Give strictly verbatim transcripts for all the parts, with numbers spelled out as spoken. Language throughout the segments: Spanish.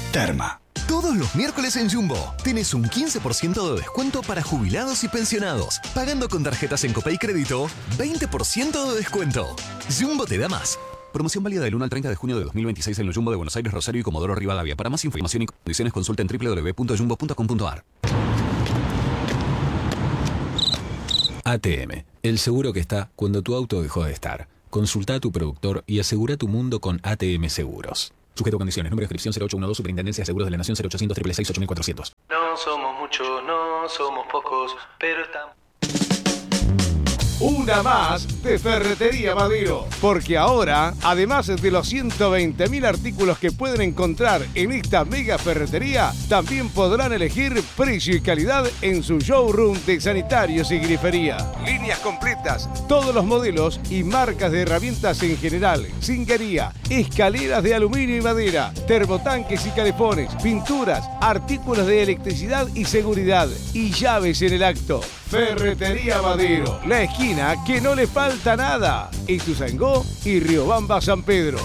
Terma. Todos los miércoles en Jumbo tenés un quince por ciento de descuento para jubilados y pensionados. Pagando con tarjetas en Copay Crédito, veinte por ciento de descuento. Jumbo te da más. Promoción válida del uno al treinta de junio de dos mil veintiséis en los Jumbo de Buenos Aires, Rosario y Comodoro Rivadavia. Para más información y condiciones consulta en doble u doble u doble u punto jumbo punto com punto a r. A T M, el seguro que está cuando tu auto dejó de estar. Consulta a tu productor y asegura tu mundo con A T M Seguros. Sujeto a condiciones. Número de inscripción cero ocho uno dos, Superintendencia de Seguros de la Nación, cero ochocientos, seiscientos sesenta y seis, ocho mil cuatrocientos. No somos muchos, no somos pocos, pero estamos... Una más de Ferretería Madero, porque ahora, además de los ciento veinte mil artículos que pueden encontrar en esta mega ferretería, también podrán elegir precio y calidad en su showroom de sanitarios y grifería. Líneas completas, todos los modelos y marcas de herramientas en general, zinguería, escaleras de aluminio y madera, termotanques y calefones, pinturas, artículos de electricidad y seguridad y llaves en el acto. Ferretería Madero, la esquina que no le falta nada. Ituzaingó y Riobamba San Pedro.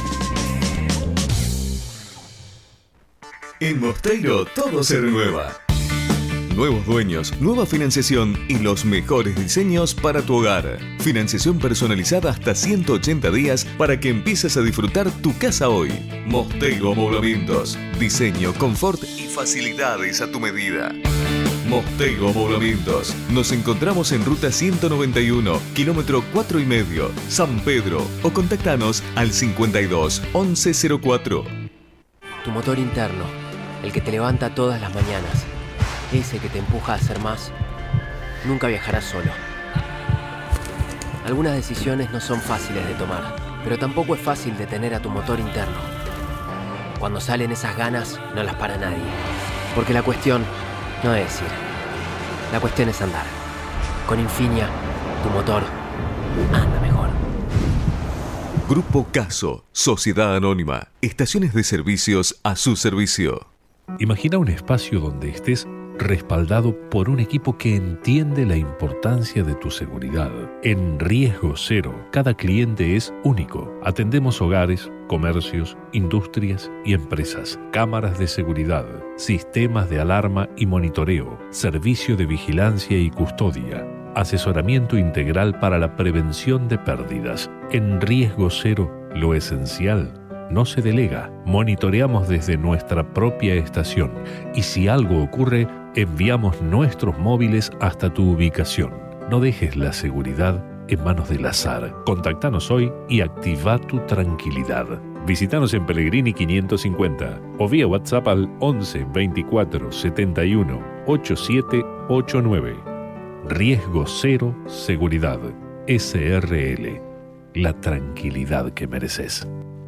En Mosteiro todo se renueva. Nuevos dueños, nueva financiación y los mejores diseños para tu hogar. Financiación personalizada hasta ciento ochenta días para que empieces a disfrutar tu casa hoy. Mosteiro Amoblamientos. Diseño, confort y facilidades a tu medida. Mosteiro Amoblamientos. Nos encontramos en ruta ciento noventa y uno, kilómetro cuatro y medio, San Pedro. O contactanos al cincuenta y dos, once cero cuatro. Tu motor interno, el que te levanta todas las mañanas, ese que te empuja a hacer más, nunca viajarás solo. Algunas decisiones no son fáciles de tomar, pero tampoco es fácil detener a tu motor interno. Cuando salen esas ganas, no las para nadie. Porque la cuestión no es ir, la cuestión es andar. Con Infinia, tu motor anda mejor. Grupo Caso, Sociedad Anónima, estaciones de servicios a su servicio. Imagina un espacio donde estés respaldado por un equipo que entiende la importancia de tu seguridad. En Riesgo Cero, cada cliente es único. Atendemos hogares, comercios, industrias y empresas, cámaras de seguridad, sistemas de alarma y monitoreo, servicio de vigilancia y custodia, asesoramiento integral para la prevención de pérdidas. En Riesgo Cero, lo esencial no se delega. Monitoreamos desde nuestra propia estación y si algo ocurre, enviamos nuestros móviles hasta tu ubicación. No dejes la seguridad en manos del azar. Contáctanos hoy y activa tu tranquilidad. Visítanos en Pellegrini quinientos cincuenta o vía WhatsApp al once, veinticuatro, setenta y uno, ochenta y siete ochenta y nueve. Riesgo Cero Seguridad. S R L. La tranquilidad que mereces.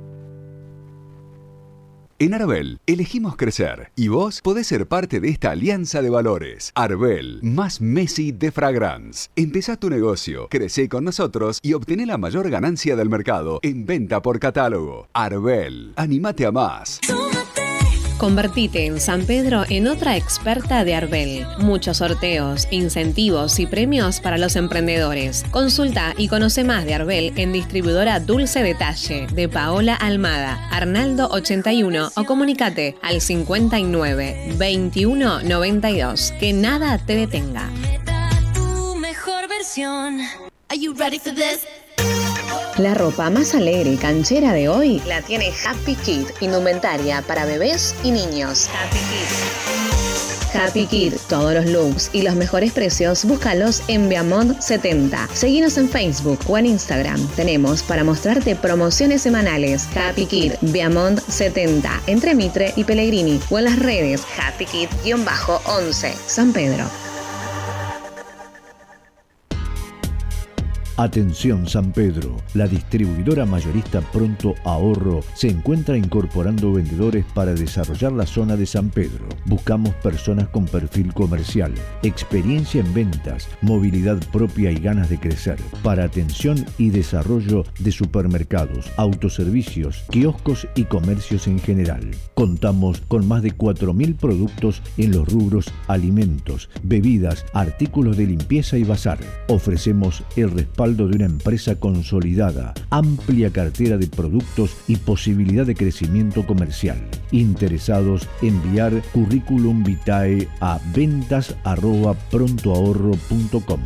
En Arbel elegimos crecer y vos podés ser parte de esta alianza de valores. Arbel, más Messi de Fragrance. Empezá tu negocio, crecé con nosotros y obtené la mayor ganancia del mercado en venta por catálogo. Arbel, animate a más. Convertite en San Pedro en otra experta de Arbel. Muchos sorteos, incentivos y premios para los emprendedores. Consulta y conoce más de Arbel en distribuidora Dulce Detalle de Paola Almada, Arnaldo ochenta y uno o comunicate al cincuenta y nueve, veintiuno noventa y dos. Que nada te detenga. Tu mejor versión. Are you ready for this? La ropa más alegre y canchera de hoy la tiene Happy Kid, indumentaria para bebés y niños. Happy Kid. Happy Kid, todos los looks y los mejores precios, búscalos en Viamont setenta. Seguinos en Facebook o en Instagram. Tenemos para mostrarte promociones semanales. Happy Kid, Viamont setenta, entre Mitre y Pellegrini, o en las redes Happy Kid once, San Pedro. Atención San Pedro, la distribuidora mayorista Pronto Ahorro se encuentra incorporando vendedores para desarrollar la zona de San Pedro. Buscamos personas con perfil comercial, experiencia en ventas, movilidad propia y ganas de crecer, para atención y desarrollo de supermercados, autoservicios, kioscos y comercios en general. Contamos con más de cuatro mil productos en los rubros alimentos, bebidas, artículos de limpieza y bazar. Ofrecemos el respaldo respaldo de una empresa consolidada, amplia cartera de productos y posibilidad de crecimiento comercial. Interesados, enviar currículum vitae a ventas arroba prontoahorro punto com.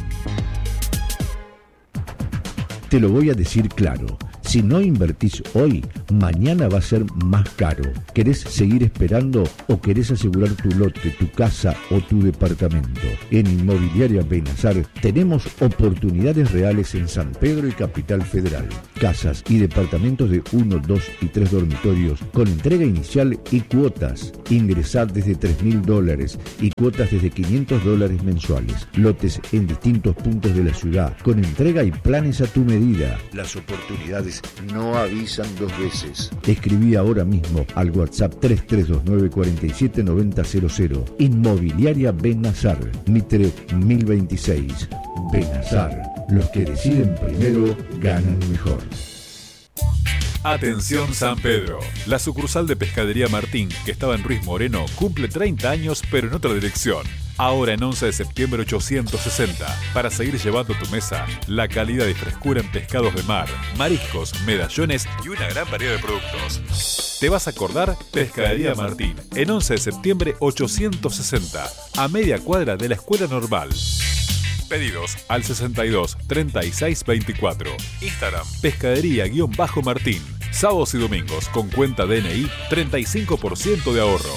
Te lo voy a decir claro. Si no invertís hoy, mañana va a ser más caro. ¿Querés seguir esperando o querés asegurar tu lote, tu casa o tu departamento? En Inmobiliaria Benazar tenemos oportunidades reales en San Pedro y Capital Federal. Casas y departamentos de uno, dos y tres dormitorios con entrega inicial y cuotas. Ingresar desde tres mil dólares y cuotas desde quinientos dólares mensuales. Lotes en distintos puntos de la ciudad con entrega y planes a tu medida. Las oportunidades no avisan dos veces. Escribí ahora mismo al WhatsApp tres tres dos nueve cuatro siete nueve cero cero cero. Inmobiliaria Benazar, Mitre mil veintiséis. Benazar, los que deciden primero ganan mejor. Atención San Pedro, la sucursal de Pescadería Martín, que estaba en Ruiz Moreno, cumple treinta años pero en otra dirección. Ahora en once de septiembre ochocientos sesenta, para seguir llevando a tu mesa la calidad y frescura en pescados de mar, mariscos, medallones y una gran variedad de productos. ¿Te vas a acordar? Pescadería Martín, en once de septiembre ochocientos sesenta, a media cuadra de la Escuela Normal. Pedidos al sesenta y dos, treinta y seis, veinticuatro. Instagram, pescadería-martín. Sábados y domingos con cuenta D N I, treinta y cinco por ciento de ahorro.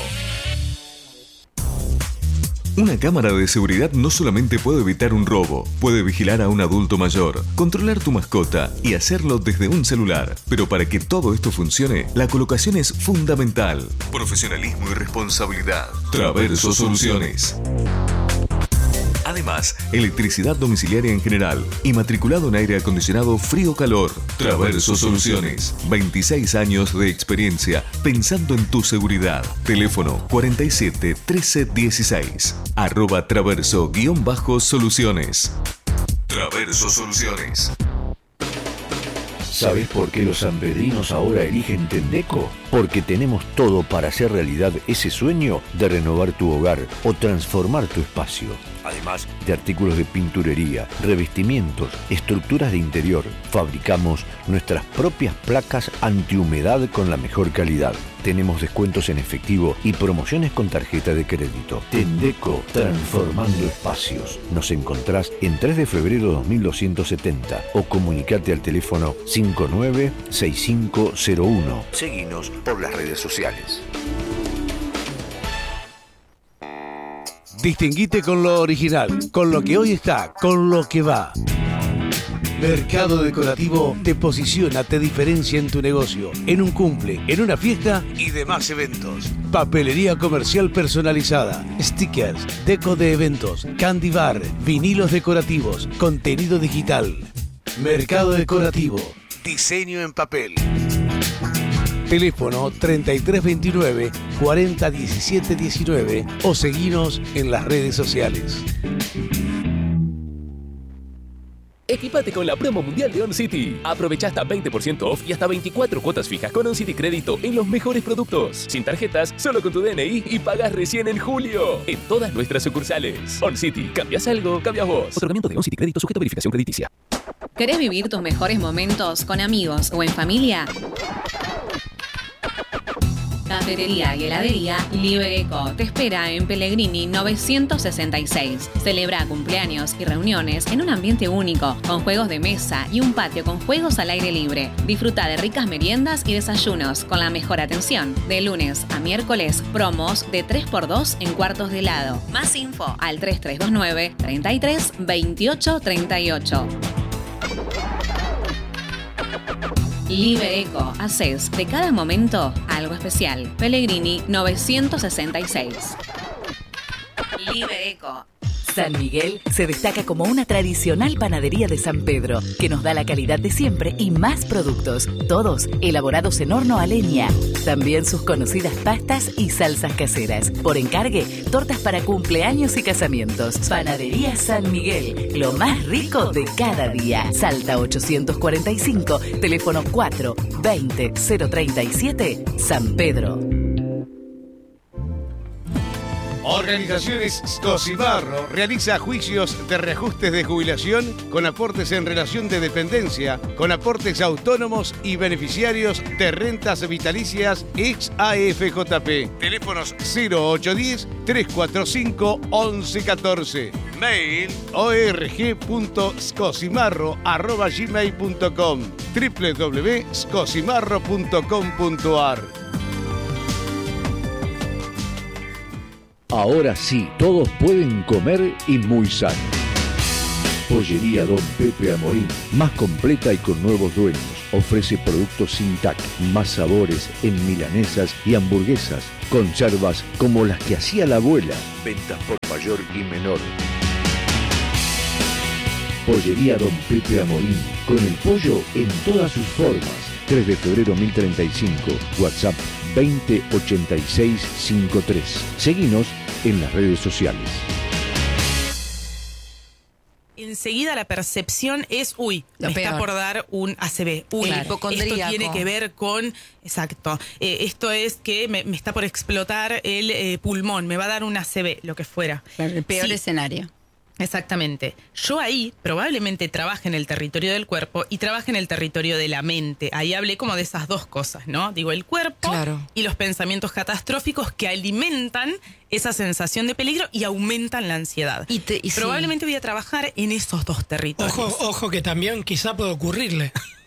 Una cámara de seguridad no solamente puede evitar un robo, puede vigilar a un adulto mayor, controlar tu mascota y hacerlo desde un celular. Pero para que todo esto funcione, la colocación es fundamental. Profesionalismo y responsabilidad. Traverso Soluciones. Además, electricidad domiciliaria en general y matriculado en aire acondicionado frío-calor. Traverso Soluciones. veintiséis años de experiencia pensando en tu seguridad. Teléfono cuarenta y siete, trece, dieciséis. Arroba traverso-soluciones. Traverso Soluciones. ¿Sabes por qué los sanpedrinos ahora eligen Tendeco? Porque tenemos todo para hacer realidad ese sueño de renovar tu hogar o transformar tu espacio. Además de artículos de pinturería, revestimientos, estructuras de interior, fabricamos nuestras propias placas antihumedad con la mejor calidad. Tenemos descuentos en efectivo y promociones con tarjeta de crédito. Tendeco, transformando espacios. Nos encontrás en tres de febrero dos mil doscientos setenta o comunicate al teléfono cinco nueve seis cinco cero uno. Seguinos por las redes sociales. Distinguite con lo original, con lo que hoy está, con lo que va. Mercado Decorativo te posiciona, te diferencia en tu negocio, en un cumple, en una fiesta y demás eventos. Papelería comercial personalizada, stickers, deco de eventos, candy bar, vinilos decorativos, contenido digital. Mercado Decorativo, diseño en papel. Teléfono treinta y tres veintinueve, cuarenta diecisiete diecinueve o seguinos en las redes sociales. Equipate con la promo mundial de OnCity. Aprovecha hasta veinte por ciento off y hasta veinticuatro cuotas fijas con OnCity Crédito en los mejores productos. Sin tarjetas, solo con tu D N I y pagas recién en julio. En todas nuestras sucursales. OnCity. ¿Cambias algo? Cambias vos. Otorgamiento de OnCity Crédito sujeto a verificación crediticia. ¿Querés vivir tus mejores momentos con amigos o en familia? Cafetería y heladería Libereco te espera en Pellegrini novecientos sesenta y seis. Celebra cumpleaños y reuniones en un ambiente único, con juegos de mesa y un patio con juegos al aire libre. Disfruta de ricas meriendas y desayunos con la mejor atención. De lunes a miércoles, promos de tres por dos en cuartos de helado. Más info al tres tres dos nueve, treinta y tres, veintiocho, treinta y ocho. Libereco, haces de cada momento algo especial. Pellegrini novecientos sesenta y seis. Libereco. San Miguel se destaca como una tradicional panadería de San Pedro, que nos da la calidad de siempre y más productos, todos elaborados en horno a leña. También sus conocidas pastas y salsas caseras. Por encargue, tortas para cumpleaños y casamientos. Panadería San Miguel, lo más rico de cada día. Salta ochocientos cuarenta y cinco, teléfono cuatro veinte, cero treinta y siete, San Pedro. Organizaciones Scosimarro realiza juicios de reajustes de jubilación con aportes en relación de dependencia, con aportes autónomos y beneficiarios de rentas vitalicias ex A F J P. Teléfonos cero ocho uno cero, tres cuatro cinco, once catorce. Mail org.scosimarro arroba gmail punto com, doble u doble u doble u punto scosimarro punto com punto a r. Ahora sí, todos pueden comer y muy sano. Pollería Don Pepe Amorín, más completa y con nuevos dueños. Ofrece productos sin T A C, más sabores en milanesas y hamburguesas. Conservas como las que hacía la abuela. Ventas por mayor y menor. Pollería Don Pepe Amorín, con el pollo en todas sus formas. tres de febrero mil treinta y cinco, WhatsApp veinte ochenta y seis cincuenta y tres. Seguinos en las redes sociales. Enseguida la percepción es, uy, Lo me peor. está por dar un A C V. Uy, El hipocondríaco. esto tiene que ver con, exacto, eh, esto es que me, me está por explotar el eh, pulmón, me va a dar un A C V, lo que fuera. El peor Sí. escenario. Exactamente. Yo ahí probablemente trabaje en el territorio del cuerpo y trabaje en el territorio de la mente. Ahí hablé como de esas dos cosas, ¿no? Digo, el cuerpo Claro. y los pensamientos catastróficos que alimentan esa sensación de peligro y aumentan la ansiedad. Y te- y sí. probablemente voy a trabajar en esos dos territorios. Ojo, ojo que también quizá puede ocurrirle.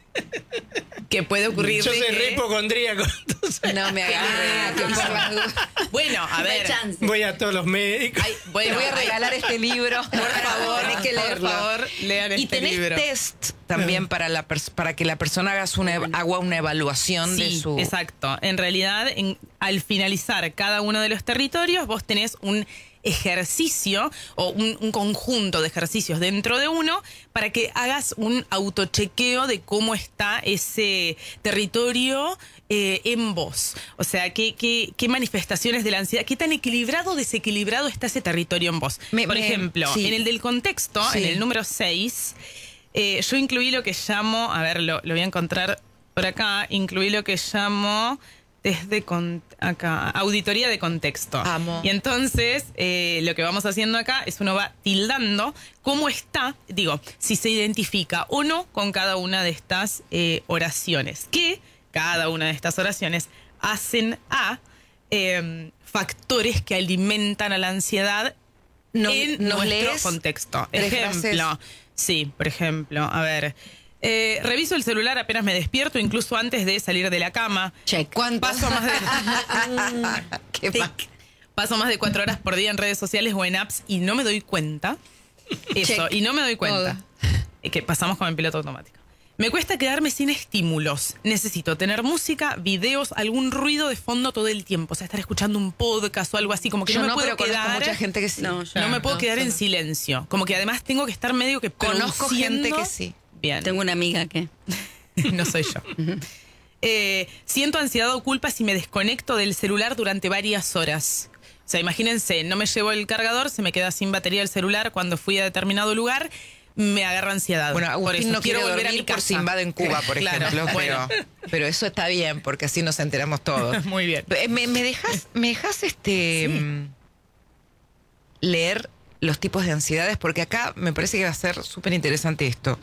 Que puede ocurrirle Yo soy que- re hipocondríaco. entonces- No me hagas que por las dudas. Bueno, a No hay ver. chance. Voy a todos los médicos. Ay, bueno, Te voy a ay, regalar este libro. Por favor, hay que leerlo. Por favor, lean Y este tenés libro. test también para la pers- para que la persona haga una, ev- haga una evaluación de Sí, su... exacto. En realidad, en- al finalizar cada uno de los territorios, vos tenés un ejercicio o un, un conjunto de ejercicios dentro de uno para que hagas un autochequeo de cómo está ese territorio eh, en vos. O sea, qué, qué, qué manifestaciones de la ansiedad, qué tan equilibrado o desequilibrado está ese territorio en vos. Me- Por me- ejemplo, sí. en el del contexto, Sí. en el número seis, eh, yo incluí lo que llamo, a ver, lo, lo voy a encontrar por acá, incluí lo que llamo desde con, acá, auditoría de contexto. Amo. Y entonces, eh, lo que vamos haciendo acá es uno va tildando cómo está, digo, si se identifica o no con cada una de estas eh, oraciones. Que cada una de estas oraciones hacen a eh, factores que alimentan a la ansiedad No- en ¿nos nuestro lees contexto. tres Ejemplo, frases? sí, por ejemplo, a ver... Eh, reviso el celular apenas me despierto, incluso antes de salir de la cama. Check. Paso más de, Qué Tic. mal. paso más de cuatro horas por día en redes sociales o en apps y no me doy cuenta. Eso, Check. y no me doy cuenta. Eh, Que pasamos con el piloto automático. Me cuesta quedarme sin estímulos. Necesito tener música, videos, algún ruido de fondo todo el tiempo. O sea, estar escuchando un podcast o algo así, como que Yo no me no, puedo pero conozco quedar. mucha gente que sí. No, yo No me puedo no, quedar yo en no. silencio. Como que además tengo que estar medio que Conozco gente produciendo. que sí. Bien. Tengo una amiga que... No soy yo. Eh, siento ansiedad o culpa si me desconecto del celular durante varias horas. O sea, imagínense, no me llevo el cargador, se me queda sin batería el celular cuando fui a determinado lugar, me agarra ansiedad. Bueno, Por Agustín eso no quiere quiero volver a mi dormir por casa. Sinbad en Cuba, por Claro, ejemplo. bueno. Pero, pero eso está bien, porque así nos enteramos todos. Muy bien. Eh, ¿Me, me dejas, me dejas este mm, leer los tipos de ansiedades? Porque acá me parece que va a ser súper interesante esto.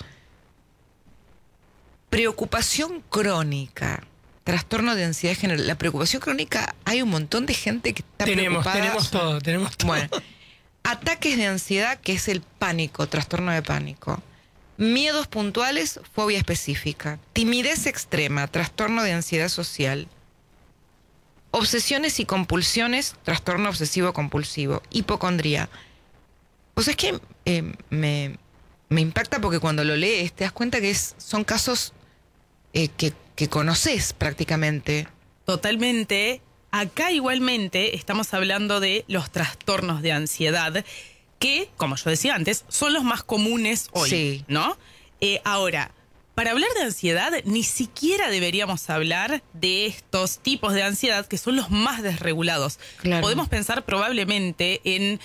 Preocupación crónica. Trastorno de ansiedad general. La preocupación crónica, hay un montón de gente que está Tenemos, preocupada. tenemos todo, tenemos todo. Bueno, ataques de ansiedad, que es el pánico, trastorno de pánico. Miedos puntuales, fobia específica. Timidez extrema, trastorno de ansiedad social. Obsesiones y compulsiones, trastorno obsesivo compulsivo. Hipocondría. Pues es que eh, me, me impacta porque cuando lo lees te das cuenta que es, son casos eh, que, que conoces prácticamente. Totalmente. Acá igualmente estamos hablando de los trastornos de ansiedad que, como yo decía antes, son los más comunes hoy, Sí. ¿no? Eh, ahora, para hablar de ansiedad, ni siquiera deberíamos hablar de estos tipos de ansiedad que son los más desregulados. Claro. Podemos pensar probablemente en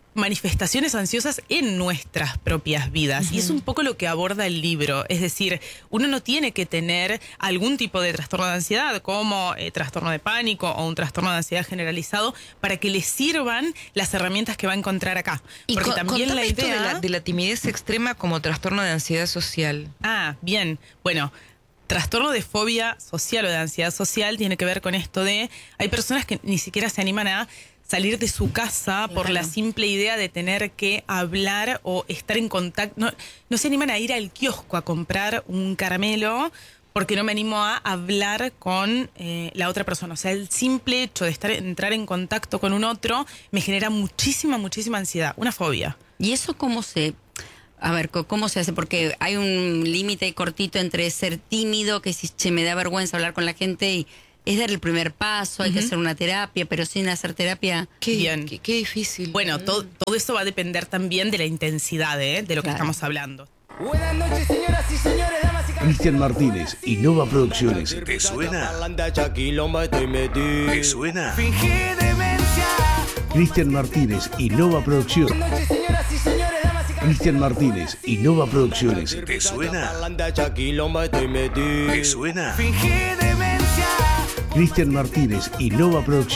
manifestaciones ansiosas en nuestras propias vidas. Uh-huh. Y es un poco lo que aborda el libro. Es decir, uno no tiene que tener algún tipo de trastorno de ansiedad, como eh, trastorno de pánico o un trastorno de ansiedad generalizado, para que le sirvan las herramientas que va a encontrar acá. Y Porque con, también la esto idea de la, de la timidez extrema como trastorno de ansiedad social. Ah, bien. Bueno, trastorno de fobia social o de ansiedad social tiene que ver con esto de... Hay personas que ni siquiera se animan a salir de su casa por Claro. la simple idea de tener que hablar o estar en contacto. No, no se animan a ir al kiosco a comprar un caramelo porque no me animo a hablar con eh, la otra persona. O sea, el simple hecho de estar, entrar en contacto con un otro me genera muchísima, muchísima ansiedad, una fobia. ¿Y eso cómo se...? A ver, co- ¿cómo se hace? Porque hay un límite cortito entre ser tímido, que si che, me da vergüenza hablar con la gente, y es dar el primer paso, hay que Ujú. hacer una terapia, pero sin hacer terapia... Qué, Bien. qué, qué difícil. Bueno, todo, todo eso va a depender también de la intensidad ¿eh? de lo que Claro. estamos hablando. Buenas noches, señoras y señores, damas y Cristian Martínez, Innova Producciones. ¿Te suena? ¿Te ¿Te suena? Fingí demencia. Cristian Martínez, Innova Producciones. Buenas noches, señoras y señores, damas y Cristian Martínez, Innova Producciones. ¿Te suena? ¿Te ¿Te suena? Fingí demencia. Cristian Martínez, Innova Producciones.